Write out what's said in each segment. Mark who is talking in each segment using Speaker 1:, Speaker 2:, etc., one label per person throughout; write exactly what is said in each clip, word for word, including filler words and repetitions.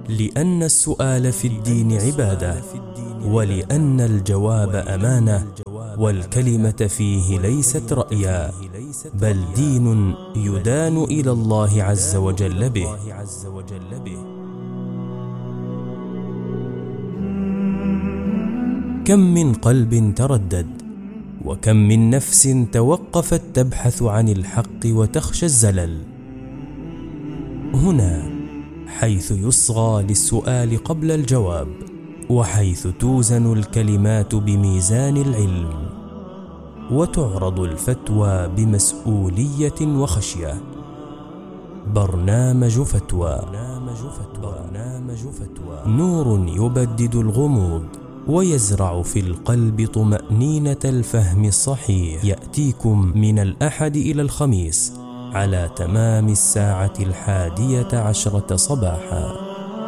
Speaker 1: لأن السؤال في الدين عبادة، ولأن الجواب أمانة، والكلمة فيه ليست رأيا، بل دين يدان إلى الله عز وجل به. كم من قلب تردد، وكم من نفس توقفت تبحث عن الحق وتخشى الزلل. هنا حيث يصغى للسؤال قبل الجواب، وحيث توزن الكلمات بميزان العلم، وتعرض الفتوى بمسؤولية وخشية. برنامج فتوى. برنامج فتوى نور يبدد الغموض، ويزرع في القلب طمأنينة الفهم الصحيح. يأتيكم من الأحد إلى الخميس على تمام الساعة الحادية عشرة صباحا.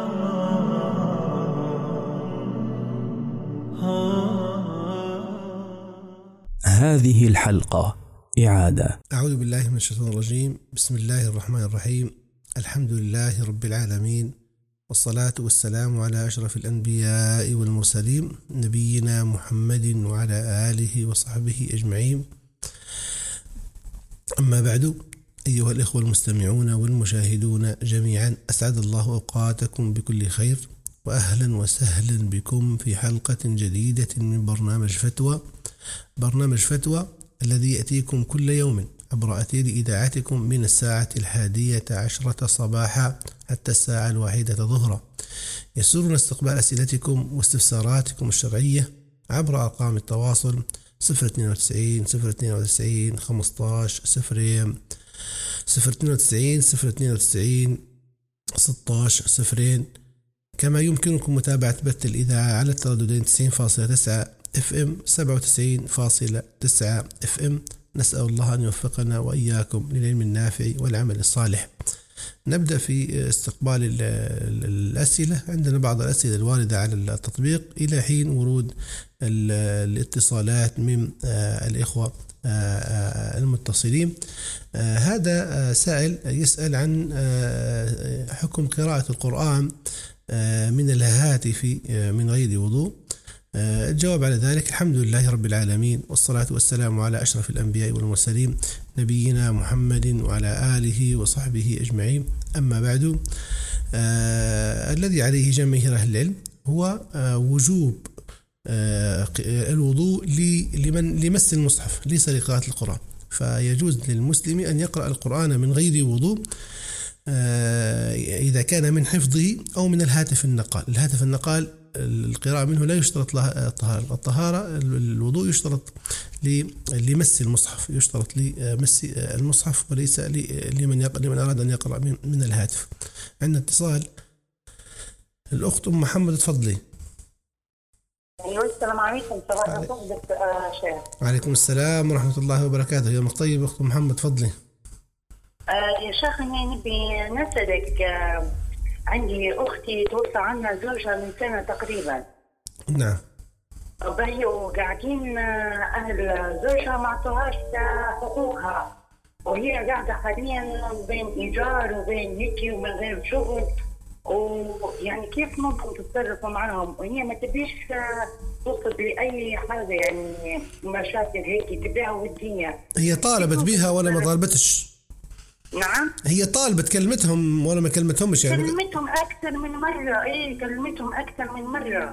Speaker 1: هذه الحلقة إعادة.
Speaker 2: أعوذ بالله من الشيطان الرجيم. بسم الله الرحمن الرحيم. الحمد لله رب العالمين، والصلاة والسلام على أشرف الأنبياء والمرسلين، نبينا محمد وعلى آله وصحبه أجمعين. أما بعد، أيها الإخوة المستمعون والمشاهدون جميعا، أسعد الله أوقاتكم بكل خير، وأهلا وسهلا بكم في حلقة جديدة من برنامج فتوى. برنامج فتوى الذي يأتيكم كل يوم عبر أثير إذاعتكم من الساعة الحادية عشرة صباحا حتى الساعة الواحدة ظهرا. يسرنا استقبال أسئلتكم واستفساراتكم الشرعية عبر أرقام التواصل صفر اثنين وتسعين صفر اثنين وتسعين خمسة عشر صفرين، صفر اثنين وتسعين صفر اثنين وتسعين ستة عشر صفرين. كما يمكنكم متابعة بث الإذاعة على الترددين تسعين فاصلة تسعة اف ام سبعة وتسعين فاصلة تسعة اف ام. نسأل الله أن يوفقنا وإياكم للعلم النافع والعمل الصالح. نبدأ في استقبال الأسئلة. عندنا بعض الأسئلة الواردة على التطبيق إلى حين ورود الاتصالات من الإخوة المتصلين. هذا سائل يسأل عن حكم قراءة القرآن من الهاتف من غير وضوء. الجواب على ذلك: الحمد لله رب العالمين، والصلاة والسلام على أشرف الأنبياء والمرسلين، نبينا محمد وعلى آله وصحبه أجمعين. أما بعد، آه الذي عليه جماهير أهل العلم هو آه وجوب آه الوضوء لمن لمس المصحف ليس لقراءة القرآن. فيجوز للمسلم أن يقرأ القرآن من غير وضوء آه إذا كان من حفظه أو من الهاتف النقال. الهاتف النقال القراءة منه لا يشترط لها الطهارة. الطهارة الوضوء يشترط لمس المصحف، يشترط لمس المصحف وليس لمن لمن أراد أن يقرأ من الهاتف. عندنا اتصال. الأخت أم محمد، تفضلي.
Speaker 3: السلام عليكم. صباح الخير شيخ.
Speaker 2: وعليكم السلام ورحمة الله وبركاته. يا طيب أخت محمد، تفضلي.
Speaker 3: آه يا شيخ، أنا نبي نسألك. آه عندي أختي توفى عنها زوجها من سنة تقريبا.
Speaker 2: نعم.
Speaker 3: وهي وقاعدين أهل زوجها ما عطوهاش حقوقها، وهي قاعدة حاليا بين إيجار وبين هيك ومن غير شغل، ويعني كيف ممكن تتصرفوا معهم؟ وهي ما تبيش توصل لأي حاجة، يعني مشاكل هيك تبيعها ودية.
Speaker 2: هي طالبت بها ولا ما طالبتش؟
Speaker 3: نعم،
Speaker 2: هي طالبة كلمتهم ولا ما كلمتهمش؟ يعني
Speaker 3: كلمتهم أكثر من مرة. إيه كلمتهم أكثر من مرة.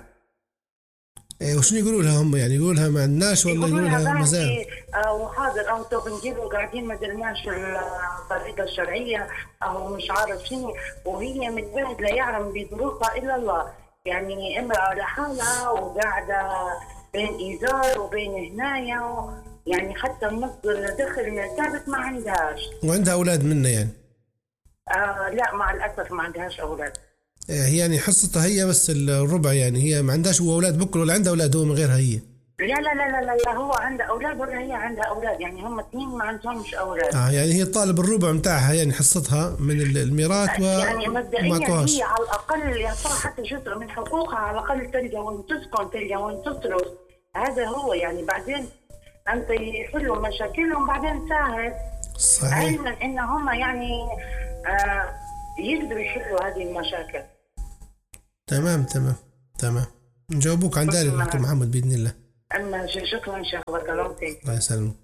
Speaker 2: إيه وشنو يقولوا لها هم؟ يعني يقولوا لها ما عندناش ولا يقولوا لها مازال؟
Speaker 3: أو حاضر أو تو بنجيبوا قاعدين ما درناش الطريقة الشرعية أو مش عارف شنو، وهي متبهدلة لا يعلم بظروفها إلا الله. يعني امرأة لحالها وقاعدة بين إيجار وبين هنايا، يعني حتى مصدر دخل ثابت ما عندهاش.
Speaker 2: وعندها أولاد منه يعني؟
Speaker 3: آه لا، مع الأسف ما عندهاش أولاد.
Speaker 2: هي يعني حصتها هي بس الربع، يعني هي ما عندهاش أولاد بكر ولا عندها أولاد هو من غيرها هي؟
Speaker 3: لا لا لا لا لا، هو عنده أولاد ولا هي عندها أولاد، يعني هم اثنين ما عندهمش أولاد.
Speaker 2: آه يعني هي طالب الربع متاعها، يعني حصتها من الميراث. و
Speaker 3: يعني مبدئيا هي على الأقل يعطوها حتى جزء من حقوقها، على الأقل تلقى وين تسكن، تلقى وين تصرف. هذا هو يعني. بعدين أنت يحلوا مشاكلهم بعدين سهل.
Speaker 2: صحيح.
Speaker 3: علما إن هم يعني آه يقدروا يحلوا هذه المشاكل.
Speaker 2: تمام تمام تمام، نجاوبوك عن ذلك دكتور محمد بإذن الله.
Speaker 3: أما شكرا شيخ، بارك الله فيك.
Speaker 2: الله يسلمك.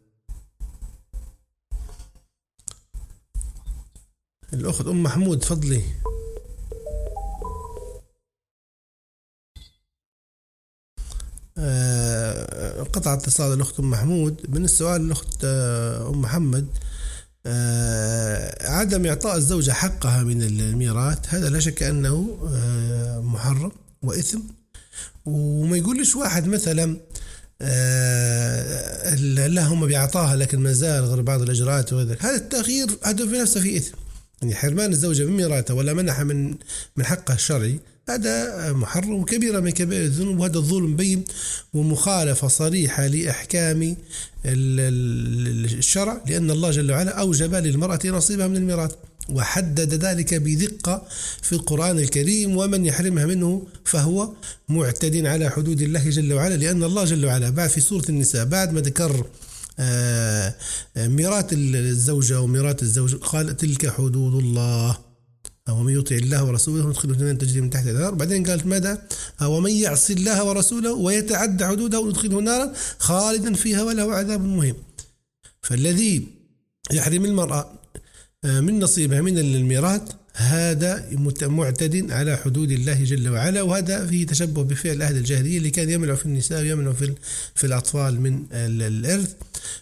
Speaker 2: الأخت أم محمود تفضلي. آه قطع اتصال الأخت أم محمود. من السؤال الأخت آه أم محمد، آه عدم إعطاء الزوجة حقها من الميراث هذا لا شك أنه آه محرم وإثم. وما يقولش واحد مثلا آه اللهم بيعطاها لكن ما زال غير بعض الإجراءات وغير ذلك، هذا التأخير هذا في نفسه فيه إثم. يعني حرمان الزوجة من ميراثها ولا منح من من حقها الشرعي هذا محرم وكبيرة من كبائر الذنوب، وهذا الظلم بين ومخالفة صريحة لأحكام الشرع، لأن الله جل وعلا أوجب للمرأة نصيبها من الميراث وحدد ذلك بدقة في القرآن الكريم، ومن يحرمها منه فهو معتد على حدود الله جل وعلا. لأن الله جل وعلا بعد في سورة النساء بعد ما ذكر آه ميراث الزوجة وميراث الزوج قال تلك حدود الله ومن يطع الله ورسوله ندخله جنات تجري من تحت الأنهار. بعدين قالت ماذا؟ ومن يعص الله ورسوله ويتعدى حدوده ندخله نارا خالدا فيها وله عذاب مهين. فالذي يحرم المرأة من نصيبها من الميراث هذا معتد على حدود الله جل وعلا، وهذا فيه تشبه بفعل أهل الجاهلية اللي كان يمنع في النساء ويمنع في في الأطفال من الإرث.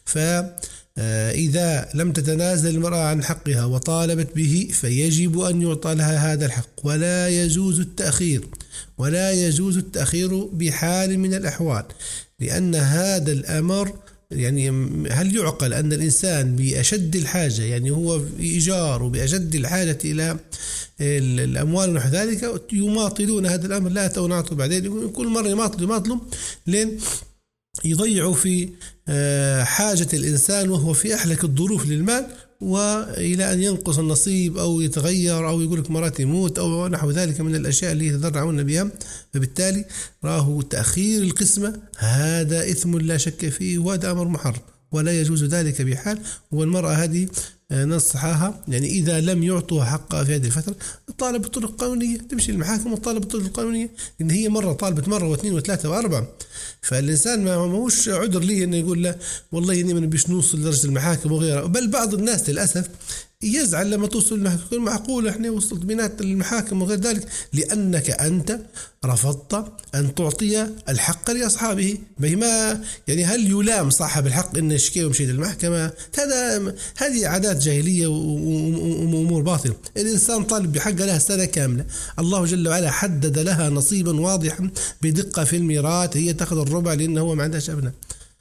Speaker 2: فإذا لم تتنازل المرأة عن حقها وطالبت به فيجب أن يعطى لها هذا الحق، ولا يجوز التأخير ولا يجوز التأخير بحال من الأحوال، لأن هذا الأمر يعني هل يعقل أن الإنسان بأشد الحاجة، يعني هو في إيجار وبأشد الحاجة إلى الأموال ونحو ذلك يماطلون هذا الأمر؟ لا تونعطوا بعدين كل مرة يماطلوا يماطلوا لين يضيعوا في حاجة الإنسان وهو في أحلك الظروف للمال، وإلى أن ينقص النصيب أو يتغير أو يقول لك مرات يموت أو نحو ذلك من الأشياء اللي يتضرعون بها. فبالتالي راه تأخير القسمة هذا إثم لا شك فيه، وهذا أمر محرم ولا يجوز ذلك بحال. والمرأة هذه نصحها يعني إذا لم يعطوها حقها في هذه الفترة طالب بالطرق القانونية، تمشي المحاكم وطالب بالطرق القانونية، لأن هي مرة طالبت مرة واثنين وثلاثة وأربعة. فالإنسان ما هوش عذر ليه إنه يقول لا والله إني من بيش نوصل لدرجة المحاكم وغيرها. بل بعض الناس للأسف يزعل لما توصل المحاكم، معقول إحنا وصلت بينات المحاكم وغير ذلك، لأنك أنت رفضت أن تعطي الحق لأصحابه. بما يعني هل يلام صاحب الحق إنه يشكي ومشي للمحكمة؟ هذا هذه عادات جاهلية وأمور باطلة. الإنسان طالب بحق لها سنة كاملة، الله جل وعلا حدد لها نصيبا واضحا بدقة في الميراث، هي تأخذ الربع لأنه هو ما عندهاش أبناء.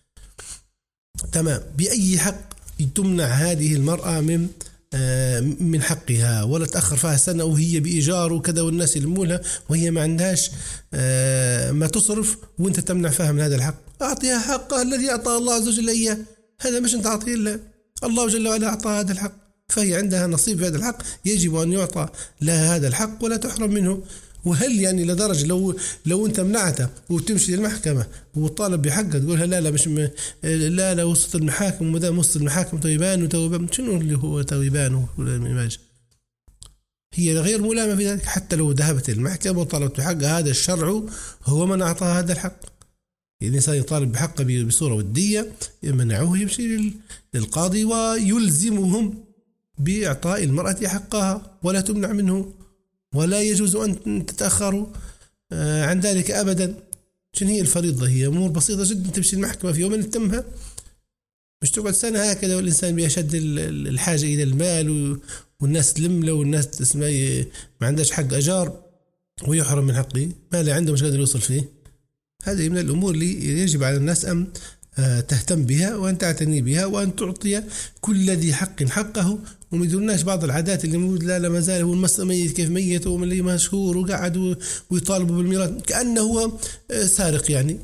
Speaker 2: تمام. بأي حق تمنع هذه المرأة من من حقها ولا تأخر فيها سنة وهي بإيجار وكذا والناس يلمولها وهي ما عندهاش ما تصرف وانت تمنع فيها من هذا الحق؟ أعطيها حقها الذي أعطى الله عز وجل إياه، هذا مش انت أعطيه إلا الله جل وعلا أعطى هذا الحق، فهي عندها نصيب في هذا الحق يجب أن يعطى لها هذا الحق ولا تحرم منه. وهل يعني لدرجة لو لو أنت منعتها وتمشي للمحكمة وطالب بحقها تقولها لا لا مش م... لا لا وسط المحاكم وما دام وسط المحاكم تويبان وتويبان شنو اللي هو تويبان والماج؟ هي غير ملامة في ذلك. حتى لو ذهبت المحكمة وطالبت بحقها هذا الشرع هو من أعطاها هذا الحق. الإنسان يطالب بحقه بصورة ودية يمنعوه يمشي للقاضي ويلزمهم بإعطاء المرأة حقها ولا تمنع منه، ولا يجوز أن تتأخروا عن ذلك أبدا. شنو هي الفريضة؟ هي أمور بسيطة جدا، تمشي المحكمة في يوم تتمها، مش تقعد سنة هكذا والإنسان بيشد الحاجة إلى المال والناس تلم له والناس تسمى ما عندهاش حق أجار ويحرم من حقه، ما لا عنده مش قادر يوصل فيه. هذه من الأمور اللي يجب على الناس أن تهتم بها وأن تعتني بها وأن تعطي كل ذي حق حقه. وما يدرناش بعض العادات اللي موجود لا لا ما زال هو المس ميت كيف ميت ومن اللي مشهور وقعد ويطالبوا بالميراث كأنه هو سارق. يعني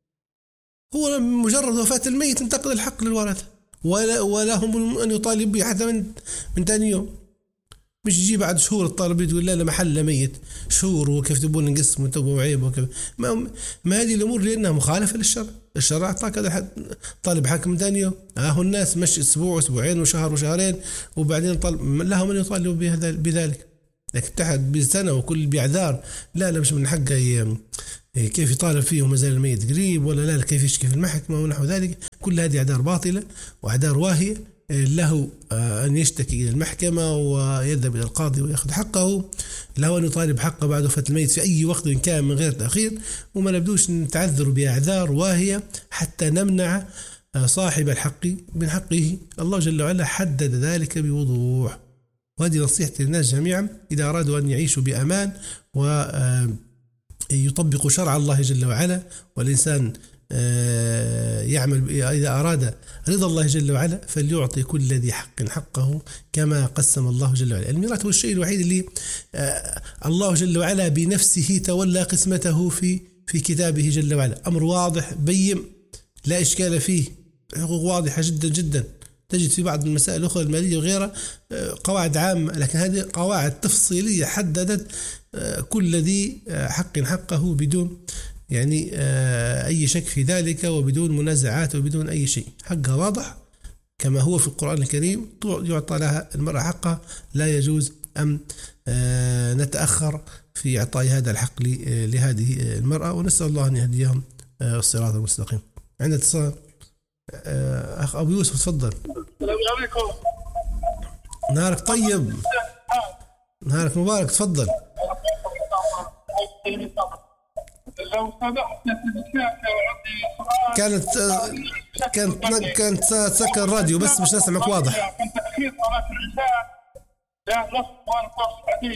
Speaker 2: هو مجرد وفاة الميت انتقل الحق للورثة ولا ولا هم أن يطالب به حتى من من ثاني يوم، مش يجي بعد شهور الطالب يقول لا لا محل ميت شهور وكيف تبون نقسم وتبوا عيب وكيف. ما, ما هذه الأمور لأنها مخالفة للشرع. الشرع أعطاك هذا طالب حكم ثاني يوم، اه الناس مش أسبوع أسبوعين وشهر وشهرين وبعدين طالب لهم أن يطالبوا بذلك. لكن تحت بسنة وكل بيعذار، لا لا مش من حقه كيف يطالب فيه وما زال الميت قريب، ولا لا كيف يشكي في المحكمة ونحو ذلك. كل هذه أعذار باطلة وأعذار واهية، له أن يشتكي إلى المحكمة ويذهب إلى القاضي ويأخذ حقه، له أن يطالب حقه بعد وفاة الميت في أي وقت إن كان من غير تأخير، وما نبدوش نتعذر بأعذار واهية حتى نمنع صاحب الحق من حقه. الله جل وعلا حدد ذلك بوضوح، وهذه نصيحتي للناس جميعا إذا أرادوا أن يعيشوا بأمان ويطبقوا شرع الله جل وعلا. والإنسان يعمل إذا أراد رضا الله جل وعلا فليعطي كل ذي حق حقه كما قسم الله جل وعلا. الميراث هو الشيء الوحيد اللي الله جل وعلا بنفسه تولى قسمته في في كتابه جل وعلا. أمر واضح بين لا إشكال فيه، حقوق واضحة جدا جدا. تجد في بعض المسائل الأخرى المالية وغيرها قواعد عامة، لكن هذه قواعد تفصيلية حددت كل ذي حق حقه بدون يعني أي شك في ذلك، وبدون منازعات وبدون أي شيء. حقها واضح كما هو في القرآن الكريم، يعطى لها المرأة حقها، لا يجوز أن نتأخر في إعطاء هذا الحق لهذه المرأة، ونسأل الله أن يهديهم الصراط المستقيم. عندنا اتصال، أخ أبو يوسف تفضل.
Speaker 4: السلام عليكم.
Speaker 2: نهارك طيب، نهارك مبارك، تفضل.
Speaker 4: لو سمحت
Speaker 2: كانت كانت كانت تسكر الراديو بس مش نسمعك واضح.
Speaker 4: كان تأخير صلاة العشاء لا نص ونص حديث.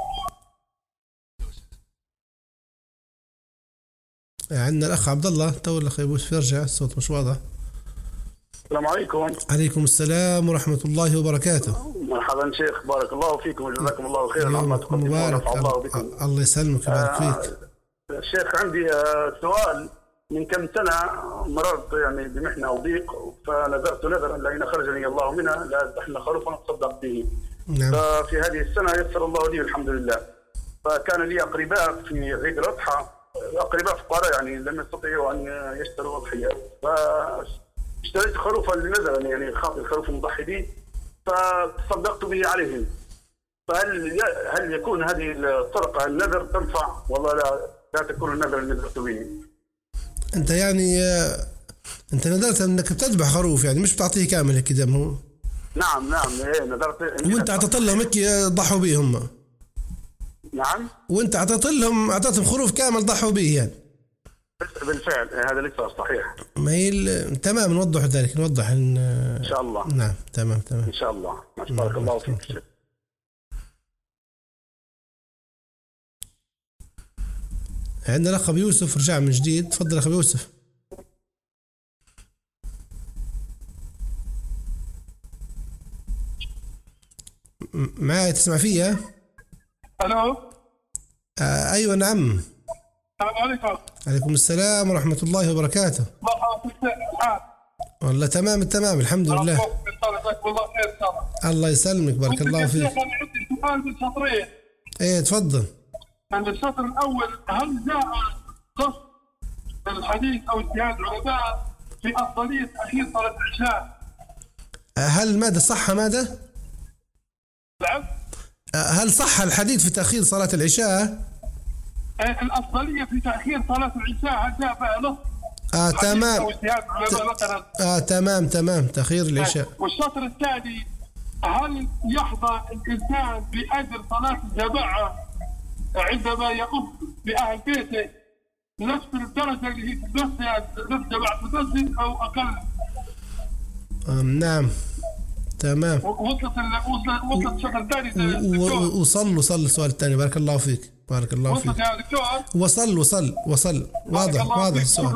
Speaker 2: عندنا الأخ عبد الله تو الأخ أبو يوسف يرجع، الصوت مش واضح.
Speaker 5: السلام عليكم.
Speaker 2: عليكم السلام ورحمة الله وبركاته.
Speaker 5: مرحبا شيخ، بارك الله فيكم وجزاكم الله خيرا.
Speaker 2: مبارك الله, الله يسلمك ويبارك فيك.
Speaker 5: آه شيخ عندي آه سؤال. من كم سنة مررت يعني بمحنة أو ضيق، فنذرت نذرا لئن خرجني الله منها لأذبحن خروفا أتصدق به.
Speaker 2: نعم.
Speaker 5: ففي هذه السنة يسر الله لي الحمد لله. فكان لي أقرباء في عيد الأضحى، أقرباء فقراء يعني لم يستطيعوا أن يشتروا أضحية، فاشتريت خروفا لنذرا يعني خاطر الخروف المضحي به، فتصدقت به عليهم. فهل هل يكون هذه الطرقة النذر تنفع والله لا لا تكون النذر اللي نذرت به؟
Speaker 2: أنت يعني أنت نذرت أنك بتذبح خروف يعني مش بتعطيه كامل هيك دم هو؟
Speaker 5: نعم نعم إيه نذرت.
Speaker 2: وأنت أعطيت لهم هيك ضحوا به هم؟
Speaker 5: نعم.
Speaker 2: وأنت أعطيت لهم أعطيتهم خروف كامل ضحوا به يعني؟
Speaker 5: بالفعل هذا ليس صحيح.
Speaker 2: ما هي تمام، نوضح ذلك، نوضح إن,
Speaker 5: إن شاء الله.
Speaker 2: نعم تمام تمام
Speaker 5: إن شاء الله. بارك الله فيك.
Speaker 2: عندنا الأخ أبو يوسف رجع من جديد، تفضل أخ أبو يوسف. معايا تسمع فيها؟
Speaker 4: ألو.
Speaker 2: آه أيوة نعم.
Speaker 4: السلام عليكم.
Speaker 2: عليكم السلام ورحمة الله وبركاته.
Speaker 4: مرحبا فيك.
Speaker 2: والله تمام التمام الحمد لله. الله يسلمك بارك الله فيك.
Speaker 4: أنا عندي سؤال من شطرين.
Speaker 2: إيه تفضل.
Speaker 4: عند الشطر الأول، هل جاء نص الحديث أو اجتهاد العلماء في أفضلية تأخير صلاة العشاء؟
Speaker 2: هل ماذا صح ماذا؟
Speaker 4: نعم.
Speaker 2: هل صح الحديث في تأخير صلاة العشاء؟
Speaker 4: الأفضلية في تأخير صلاة العشاء هل جاء بها نص؟
Speaker 2: آه تمام. آه تمام تمام تأخير العشاء.
Speaker 4: والشطر الثاني، هل يحظى الإنسان بأجر صلاة الجماعة عندما يقوم بأهل بيته نفس الدرجة اللي هي نفس نفس جماعة المسجد أو أقل؟
Speaker 2: نعم تمام.
Speaker 4: وصلت وصلت وصلت الشطر الثاني.
Speaker 2: وصل وصل السؤال الثاني بارك الله فيك بارك الله فيك.
Speaker 4: وصلت يا دكتور.
Speaker 2: وصل وصل وصل واضح واضح السؤال.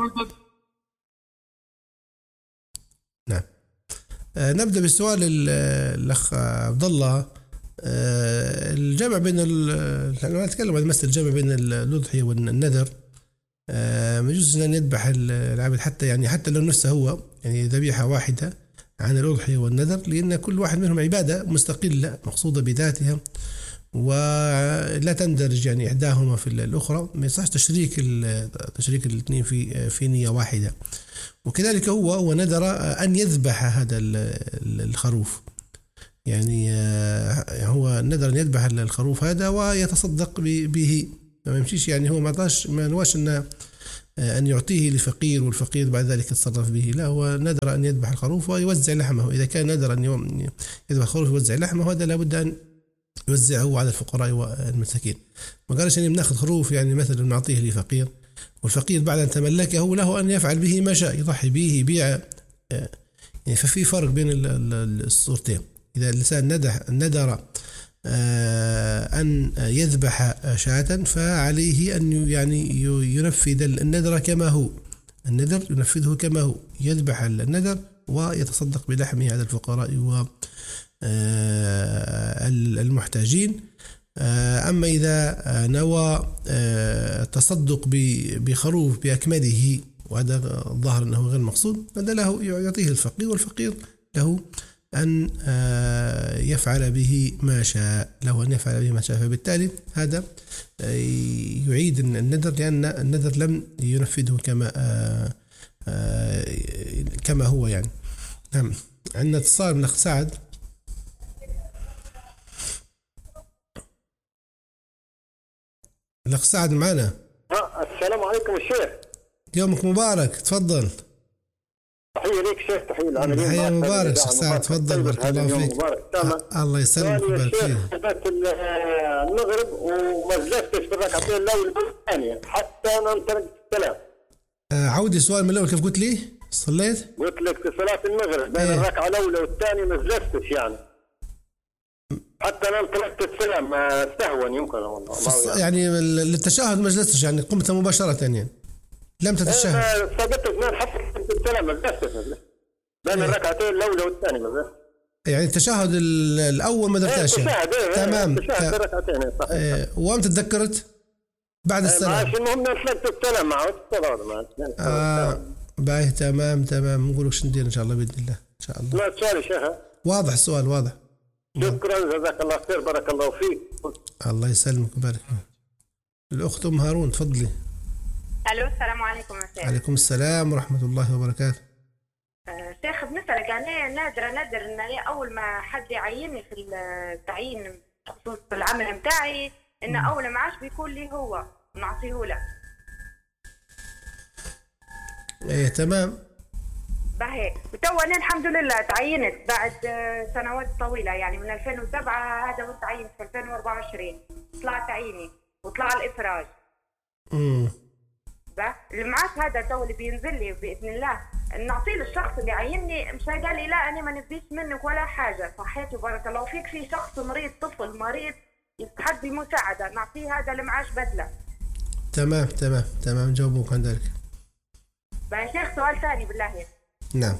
Speaker 2: نعم. آه نبدأ بالسؤال الأخ عبد الله. آه الجمع بين ال نتكلم عن مسألة الجمع بين الأضحية والنذر. آه ما يجوز أن يذبح العبد حتى يعني حتى لو نفسه هو يعني ذبيحة واحدة عن الأضحية والنذر، لأن كل واحد منهم عبادة مستقلة مقصودة بذاتها ولا تندرج يعني إحداهما في الأخرى. ما يصحش تشريك تشريك الاثنين في في نية واحدة. وكذلك هو هو نذر أن يذبح هذا الخروف، يعني هو نذر أن يذبح الخروف هذا ويتصدق به، ما يمشيش يعني هو ما عطاش ما نواش أن أن يعطيه لفقير والفقير بعد ذلك يتصرف به، لا هو نذر أن يذبح الخروف ويوزع لحمه. إذا كان نذر أن يذبح الخروف ويوزع لحمه هذا لابد أن يوزعه على الفقراء والمساكين. ما قالش أن بناخذ خروف يعني مثلا نعطيه لفقير والفقير بعد أن تملكه له أن يفعل به ما شاء، يضحي به يبيع يعني. ففي فرق بين الصورتين. إذا الإنسان ندر أن يذبح شاة فعليه أن يعني ينفذ النذر كما هو، النذر ينفذه كما هو، يذبح النذر ويتصدق بلحمه على الفقراء والمحتاجين. أما إذا نوى التصدق بخروف بأكمله وهذا ظاهر أنه غير مقصود، هذا له يعطيه الفقير والفقير له أن يفعل به ما شاء، له أن يفعل به ما شاء. فبالتالي هذا يعيد النذر لأن النذر لم ينفذه كما كما هو يعني. نعم. عندنا اتصال من أخ سعد. الأخ سعد معنا.
Speaker 6: السلام عليكم الشيخ.
Speaker 2: يومك مبارك، تفضل.
Speaker 6: تحية ليك شيخ. تحية العالمين.
Speaker 2: تحية مبارك شيخ سعد، تفضل. بارك الله فيك. الله يسلمك ويبارك فيك.
Speaker 6: صليت المغرب وما زلتش في الركعتين الأولى والثانية حتى ننطلق السلام.
Speaker 2: عودي سؤال من الأول كيف قلت لي؟ صليت؟
Speaker 6: قلت لك في صلاة المغرب بين
Speaker 2: ايه؟
Speaker 6: الركعة الأولى والثانية ما زلتش يعني حتى ننطلق السلام سهوا يمكن والله.
Speaker 2: يعني للتشهد ما جلستش يعني قمت مباشرة يعني لم تتشهد.
Speaker 6: صدقت اثنين حتى السلام ما زلتش بين الركعتين الأولى والثانية ما زلتش.
Speaker 2: يعني التشهد الأول ما درتاش يعني.
Speaker 6: ايه
Speaker 2: تمام.
Speaker 6: التشهد الركعتين صح.
Speaker 2: ايه. وامتى تذكرت؟ بعد السلام.
Speaker 6: عشان المهم نطلقت السلام مع الصلاة.
Speaker 2: آه باهي. تمام تمام. نقول وش ندير إن شاء الله بإذن الله إن شاء الله.
Speaker 6: لا سؤال شيخ. واضح
Speaker 2: السؤال واضح.
Speaker 6: شكرا جزاك الله خير. بارك الله فيك.
Speaker 2: الله يسلمك ويبارك فيك. الأخت أم هارون تفضلي.
Speaker 7: الو السلام عليكم. مساء.
Speaker 2: عليكم السلام ورحمة الله وبركاته.
Speaker 7: أه شيخ بنسألك أنا نادرة نادر إن أول ما حد يعيني في التعيين بخصوص العمل متاعي إن أول معاش بيكون لي هو نعطيه له.
Speaker 2: إيه تمام.
Speaker 7: باهي. وتوا أنا الحمد لله تعينت بعد سنوات طويلة يعني من ألفين وسبعة هذا وتعينت في ألفين وأربعة وعشرين طلع تعييني وطلع الإفراج.
Speaker 2: امم
Speaker 7: المعاش هذا تو اللي بينزل لي باذن الله نعطيه للشخص اللي عيني. مش قال لي لا انا ما نبيش منك ولا حاجه. صحيت وبارك الله فيك. في شخص مريض طفل مريض يستحق بمساعده نعطيه هذا المعاش بدله.
Speaker 2: تمام تمام تمام. جاوبوك عن ذلك.
Speaker 7: بقى شيخ سؤال ثاني بالله.
Speaker 2: نعم.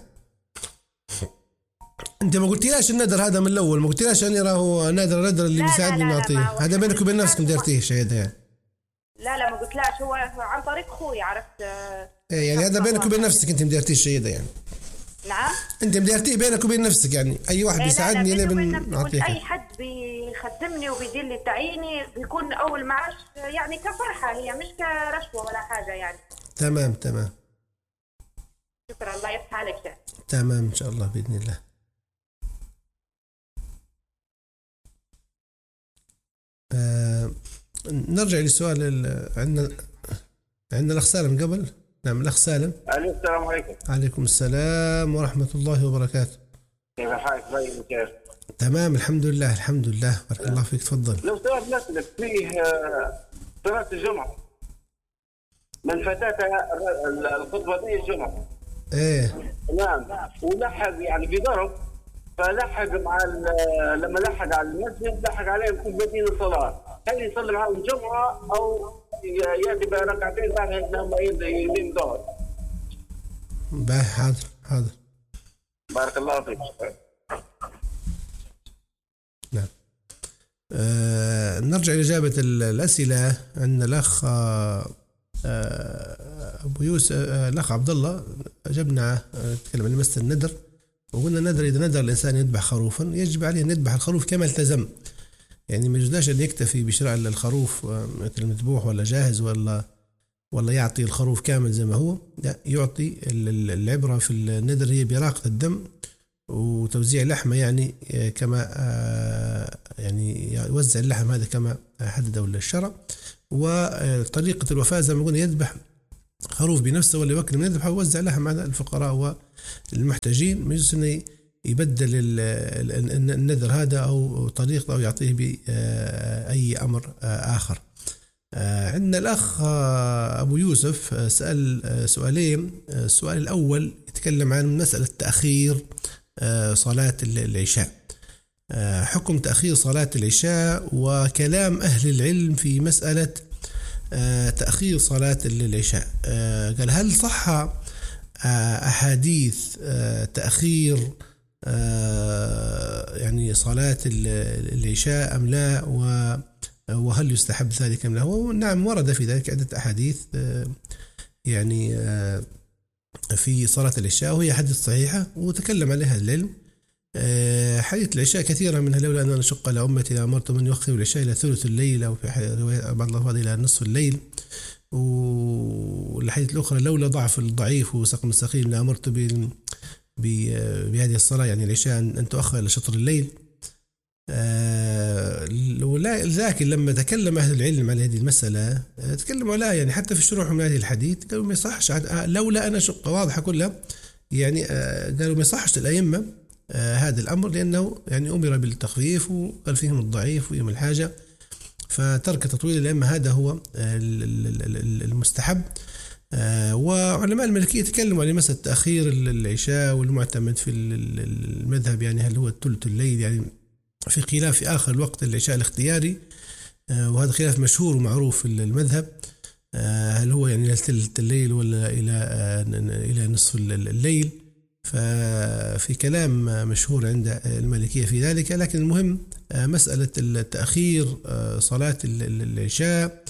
Speaker 2: انت ما قلتيلاش النذر هذا من الاول، ما قلتيلاش اني راهو نادر نذر اللي بيساعدني نعطيه. هذا بينك وبين نفسك درتيه شهاده يعني.
Speaker 7: لا لا ما قلتلاش. هو عن طريق اخوي عرفت.
Speaker 2: ايه يعني هذا بينك وبين نفسك انت مديرتيه الشيء ده يعني.
Speaker 7: نعم.
Speaker 2: انت مديرتيه بينك وبين نفسك يعني اي واحد بيساعدني انا بنعطيه.
Speaker 7: اي حد بيخدمني وبيدير لي تعييني بيكون اول معاش يعني كفرحه هي مش كرشوه ولا حاجه يعني.
Speaker 2: تمام تمام.
Speaker 7: شكرا. الله يفتح عليك شيخ.
Speaker 2: تمام ان شاء الله باذن الله. آه نرجع للسؤال. عندنا عندنا الأخ سالم قبل. نعم الأخ سالم.
Speaker 6: السلام عليكم.
Speaker 2: عليكم السلام ورحمة الله وبركاته.
Speaker 6: كيف حالك؟ طيب كيف؟
Speaker 2: تمام الحمد لله الحمد لله. بارك الله فيك. تفضل.
Speaker 6: لو سؤال نسألك فيه صلاة الجمعة من فاتتها الخطبة دي الجمعة.
Speaker 2: ايه
Speaker 6: نعم. ولحق يعني بضرب فلحق مع لما لحق على المسجد لحق عليهم في بدين الصلاة. هل يصلي معهم الجمعة أو يأتي بركعتين بعد لما يدين ظهر؟
Speaker 2: باهي. حاضر حاضر.
Speaker 6: بارك الله فيك.
Speaker 2: نعم. آه نرجع لإجابة الأسئلة. عندنا الأخ آه أبو يوسف آه الأخ عبد الله أجبنا آه تكلم عن مسألة الندر وقلنا الندر إذا ندر الإنسان يذبح خروفا يجب عليه أن يذبح الخروف كما التزم. يعني ما يجوزش أن يكتفي بشراء الخروف مثل مذبوح ولا جاهز ولا ولا يعطي الخروف كامل زي ما هو. لا يعطي. العبرة في النذر هي براقة الدم وتوزيع لحمة يعني كما يعني يوزع اللحم هذا كما حدده الشرع. وطريقة الوفاة زي ما قلنا يذبح خروف بنفسه ولا يوكل من يذبح ويوزع لحم على الفقراء والمحتاجين، ما يجوز انه يبدل النذر هذا او طريقة او يعطيه بأي امر اخر. عندنا الأخ أبو يوسف سأل سؤالين. السؤال الأول يتكلم عن مسألة تأخير صلاة العشاء، حكم تأخير صلاة العشاء وكلام أهل العلم في مسألة تأخير صلاة العشاء. قال هل صح أحاديث تأخير يعني صلاة العشاء أم لا، و وهل يستحب ذلك أم لا؟ نعم ورد في ذلك عدة أحاديث يعني في صلاة العشاء وهي حديث صحيحة وتكلم عليها العلم. حديث العشاء كثيرا منها لولا أن نشق على أمتي لأمرت من يؤخر العشاء إلى ثلث الليل أو في رواية بعض الألفاظ إلى نصف الليل، والحديث الأخرى لولا ضعف الضعيف وسقم السقيم لأمرت بهذه الصلاة يعني العشاء أن تؤخر إلى شطر الليل. لكن لما تكلم أهل العلم على هذه المسألة تكلموا لا يعني حتى في الشروح من هذه الحديث قالوا ما يصحش لولا أنا شق واضحة كلها يعني قالوا ما يصحش الأئمة هذا الأمر لأنه يعني أمر بالتخفيف وقال فيهم الضعيف ويوم الحاجة، فترك تطويل الأئمة هذا هو المستحب. وعلماء المالكية تكلموا على مسألة تأخير العشاء والمعتمد في المذهب يعني هل هو ثلث الليل، يعني في خلاف في آخر الوقت العشاء الاختياري، وهذا خلاف مشهور ومعروف في المذهب، هل هو يعني إلى ثلث الليل ولا إلى إلى نصف الليل، ففي كلام مشهور عند المالكية في ذلك. لكن المهم مسألة التأخير صلاة العشاء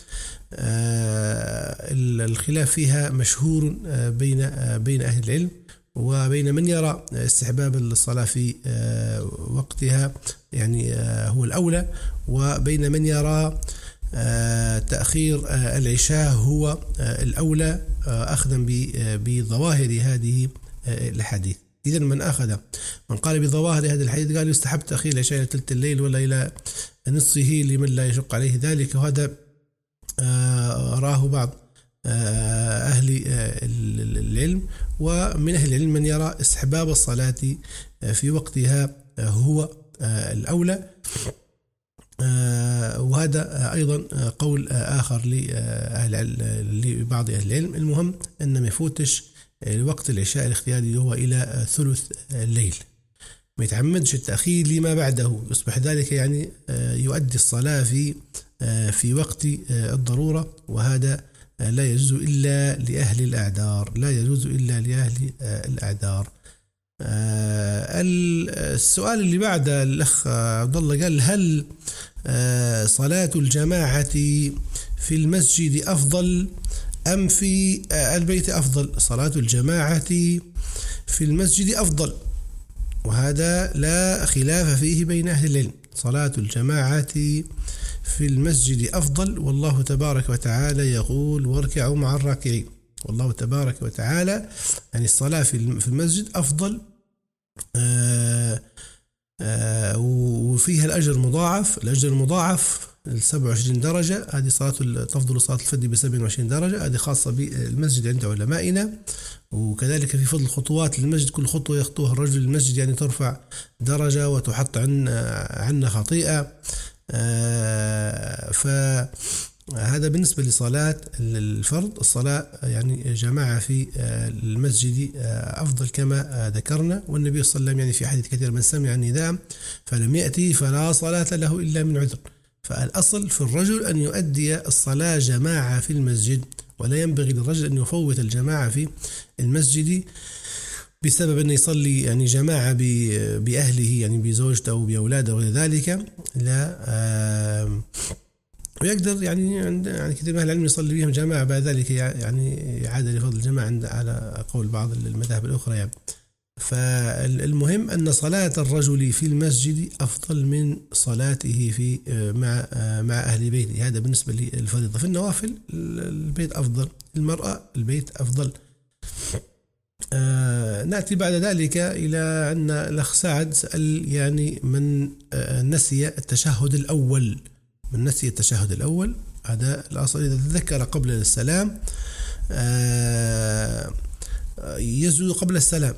Speaker 2: الخلاف فيها مشهور بين بين أهل العلم وبين من يرى استحباب الصلاة في وقتها يعني هو الأولى، وبين من يرى تأخير العشاء هو الأولى أخذا بظواهر هذه الحديث. إذا من أخذ من قال بظواهر هذا الحديث قال يستحب تأخير العشاء إلى ثلث الليل ولا إلى نصفه لمن لا يشق عليه ذلك، وهذا راه بعض أهل العلم. ومن أهل العلم من يرى استحباب الصلاة في وقتها هو الأولى، وهذا أيضا قول آخر لبعض أهل العلم. المهم أن ما يفوتش وقت العشاء الاختياري اللي هو إلى ثلث الليل، ما يتعمدش التأخير لما بعده، يصبح ذلك يعني يؤدي الصلاة في في وقت الضرورة، وهذا لا يجوز إلا لأهل الأعذار، لا يجوز إلا لأهل الأعذار. السؤال اللي بعده الأخ عبد الله قال هل صلاة الجماعة في المسجد أفضل أم في البيت أفضل؟ صلاة الجماعة في المسجد أفضل، وهذا لا خلاف فيه بين أهل العلم، صلاة الجماعة في المسجد أفضل، والله تبارك وتعالى يقول واركعوا مع الراكعين. والله تبارك وتعالى يعني الصلاة في المسجد أفضل، آآ آآ وفيها الأجر مضاعف، الأجر المضاعف سبعة وعشرين درجة، هذه صلاة تفضل صلاة الفجر بسبعة وعشرين درجة، هذه خاصة بالمسجد عند علمائنا. وكذلك في فضل خطوات للمسجد، كل خطوة يخطوها الرجل للمسجد يعني ترفع درجة وتحط عنا عنا خطيئة. فهذا بالنسبة لصلاة الفرض. الصلاة يعني جماعة في المسجد أفضل كما ذكرنا، والنبي صلى الله عليه وسلم يعني في حديث كثير من سمع النداء فلم يأتي فلا صلاة له إلا من عذر. فالأصل في الرجل أن يؤدي الصلاة جماعة في المسجد، ولا ينبغي للرجل أن يفوت الجماعة في المسجد بسبب أن يصلي يعني جماعة بأهله يعني بزوجته أو بأولاده وغير ذلك، لا آه ويقدر يعني عند يعني كثير من أهل العلم يصلي بهم جماعة بعد ذلك يعني إعادة لفضل الجماعة عند على قول بعض المذاهب الأخرى يعني. فالمهم أن صلاة الرجل في المسجد أفضل من صلاته في مع مع أهل بيته، هذا بالنسبة للفريضة. في النوافل البيت أفضل، المرأة البيت أفضل. آه نأتي بعد ذلك إلى أن الأخ سعد سأل يعني من آه نسي التشهد الأول، من نسي التشهد الأول هذا الأصل إذا تذكر قبل السلام آه يسجد قبل السلام،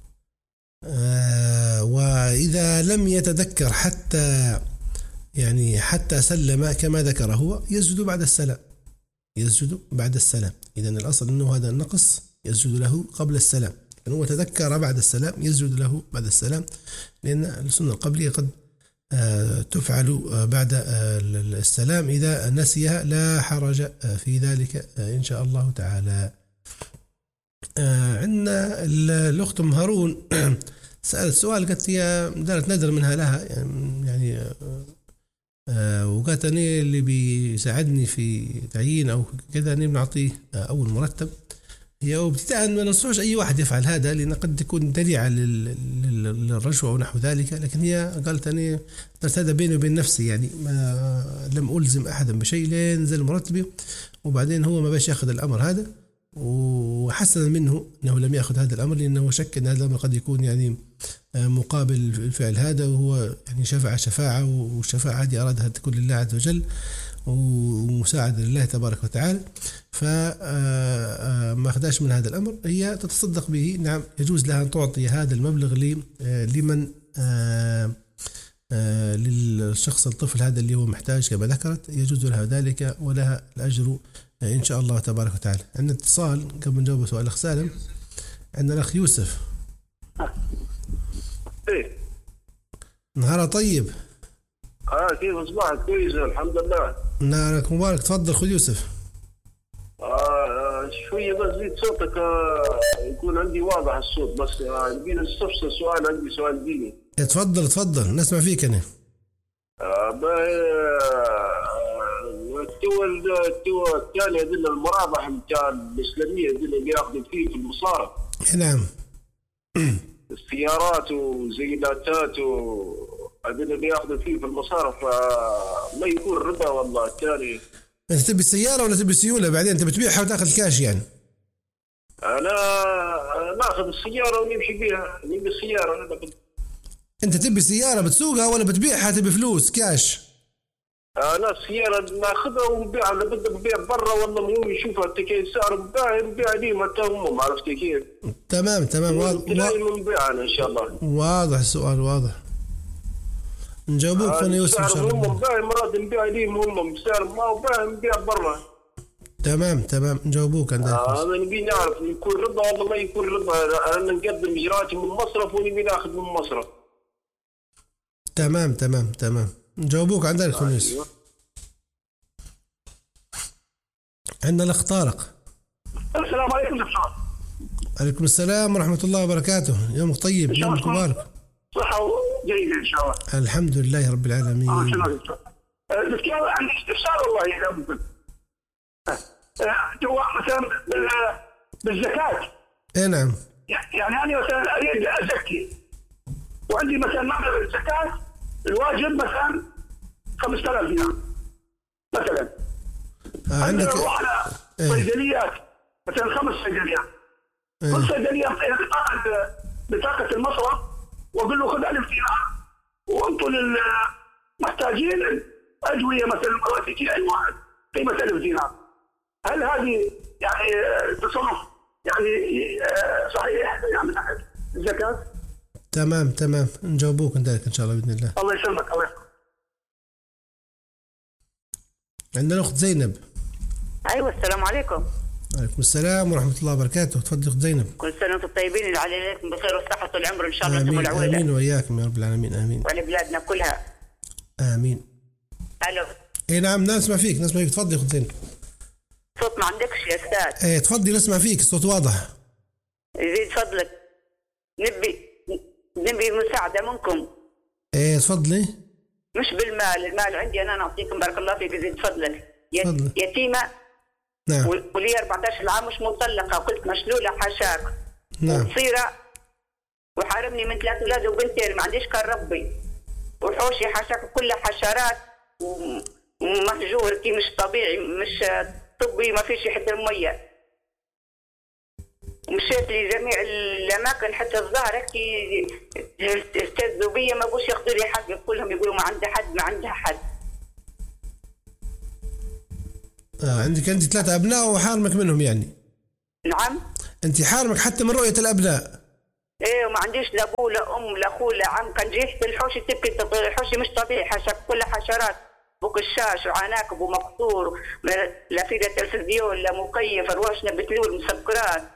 Speaker 2: آه وإذا لم يتذكر حتى يعني حتى سلم كما ذكر هو يسجد بعد السلام، يسجد بعد السلام. إذن الأصل أنه هذا النقص يسجد له قبل السلام، يعني هو تذكر بعد السلام يسجد له بعد السلام، لأن السنة القبلية قد آه تفعل آه بعد آه السلام إذا نسيها، لا حرج آه في ذلك آه إن شاء الله تعالى. آه عندنا الأخت أم هارون سألت سؤال، قالت هي دارت نذر منها لها يعني آه وقالت أني اللي بيساعدني في تعيين أو كذا أني بنعطيه آه أول مرتب. هي وابتداء ما ننصحش أي واحد يفعل هذا لأن قد تكون ذريعة للرشوة ونحو ذلك، لكن هي قالت أني درت هذا بيني وبين نفسي، يعني ما لم ألزم أحدا بشيء لين نزل مرتبي، وبعدين هو ما باش يأخذ الأمر هذا، وحسنا منه أنه لم يأخذ هذا الأمر لأنه شك أن هذا الأمر قد يكون يعني مقابل الفعل هذا، وهو يعني شفع شفاعة، والشفاعة هذه أرادها تكون لله عز وجل ومساعدة لله تبارك وتعالى، فما أخذاش من هذا الأمر. هي تتصدق به، نعم يجوز لها أن تعطي هذا المبلغ لمن للشخص الطفل هذا اللي هو محتاج كما ذكرت، يجوز لها ذلك ولها الأجر إن شاء الله تبارك وتعالى. عندنا اتصال قبل نجاوب سؤال الأخ سالم، عندنا الأخ يوسف.
Speaker 6: إيه
Speaker 2: نهار طيب.
Speaker 6: اه كيف اصبحت؟ كويس الحمد لله.
Speaker 2: نهارك مبارك، تفضل خذ يوسف.
Speaker 6: آه شويه بس زيد صوتك آه يكون عندي واضح الصوت، بس نبي آه نستفسر سؤال، عندي سؤال ديني.
Speaker 2: تفضل تفضل نسمع فيك انا.
Speaker 6: آه الدول الدول الثانيه دول المرابح نتاع الاسلاميه دول اللي ياخذوا فيه في المصارف.
Speaker 2: نعم.
Speaker 6: السيارات وزيادات و هذول اللي ياخذوا فيه في المصارف ما يكون ربا والله الثاني.
Speaker 2: انت تبي سياره ولا تبي سيوله بعدين انت بتبيعها وتاخذ كاش يعني؟
Speaker 6: انا ناخذ السياره ونمشي بها، نبي السياره انا بد...
Speaker 2: انت تبي سياره بتسوقها ولا بتبيعها تبي فلوس كاش؟
Speaker 6: انا السياره ناخذها ونبيعها، انا بدي نبيع برا والله مو يشوفها كيف سعر نبيع نبيع ديما حتى هم، عرفت كيف؟
Speaker 2: تمام تمام واضح.
Speaker 6: نبيعها ان شاء الله.
Speaker 2: واضح السؤال واضح. نجاوبوك
Speaker 6: آه
Speaker 2: فانا يوسف ان شاء الله.
Speaker 6: هم باين مرات نبيع ليهم هم بسعر ما هو باين نبيع برا.
Speaker 2: تمام تمام نجاوبوك عندك.
Speaker 6: آه انا نبي نعرف يكون ربا ولا ما يكون ربا، انا نقدم اجراءاتي من مصرف ونبي ناخذ من مصرف.
Speaker 2: تمام تمام تمام نجاوبوك عندك فانا يوسف. عندنا الاخ طارق.
Speaker 8: السلام عليكم دكتور.
Speaker 2: عليكم السلام ورحمة الله وبركاته، يومك طيب، يومك مبارك.
Speaker 8: صحة جيدة إن شاء الله.
Speaker 2: الحمد لله رب العالمين.
Speaker 8: آه شكرا دكتور. دكتور عندي استفسار والله إذا ممكن. تو مثلا بالزكاة.
Speaker 2: إيه نعم.
Speaker 8: يعني أنا مثلا أريد أزكي وعندي مثلا مبلغ الزكاة الواجب مثلا خمسة آلاف دينار مثلا.
Speaker 2: آه عندك.
Speaker 8: أروح على صيدليات مثلا خمس صيدليات.
Speaker 2: إيه.
Speaker 8: كل صيدلية بطاقة المصرف وأقول له خذ ألف دينار وأنطوا للمحتاجين أدوية مثلا مرافقية أي واحد قيمة ألف دينار. هل هذه يعني تصرف يعني صحيح يعني من ناحية الزكاة؟
Speaker 2: تمام تمام نجاوبوك عندك إن شاء الله بإذن الله.
Speaker 8: الله يسلمك. الله يسلمك.
Speaker 2: عندنا أخت زينب.
Speaker 9: أيوة السلام عليكم.
Speaker 2: وعليكم السلام ورحمة الله وبركاته، تفضل أخت زينب.
Speaker 9: كل سنة وأنتم طيبين وعلى عليكم بخير والصحة طول العمر إن شاء الله.
Speaker 2: آمين آمين وإياكم يا رب العالمين آمين.
Speaker 9: وعلى بلادنا كلها.
Speaker 2: آمين.
Speaker 9: ألو.
Speaker 2: إيه نعم نسمع فيك نسمع فيك، تفضلي أخت زينب.
Speaker 9: صوت ما عندكش يا أستاذ.
Speaker 2: إيه تفضلي نسمع فيك، الصوت واضح.
Speaker 9: يزيد فضلك. نبي نبي مساعدة منكم.
Speaker 2: إيه تفضلي.
Speaker 9: مش بالمال، المال عندي أنا نعطيكم بارك الله فيك. يزيد فضلك.
Speaker 2: فضل.
Speaker 9: يتيمة.
Speaker 2: نعم.
Speaker 9: ولي أربعة عشر عام مش مطلقة وقلت مشلولة حاشاك.
Speaker 2: نعم.
Speaker 9: وصيرة وحارمني من ثلاث أولاد وبنتين ما عنديش كان ربي. وحوشي حاشاك كلها حشرات ومهجور كي مش طبيعي مش طبي ما فيش حتى المية. مشيت لجميع الاماكن حتى الظاهر هيك استاذوا بيا ما بوش ياخذوا لي حق، كلهم يقولوا ما عندها حد ما عندها حد.
Speaker 2: آه عندك انت ثلاثة ابناء وحارمك منهم يعني؟
Speaker 9: نعم.
Speaker 2: انت حارمك حتى من رؤية الابناء؟
Speaker 9: ايه وما عنديش لا ابو لا ام لا اخو لا عم، كان جيت الحوشي تبكي الحوشي مش طبيعي، حشك كلها حشرات، بوكشاش وعناكب ومقصور، لا في لا تلفزيون لا مكيف، رواشنا بتلول مسكرات.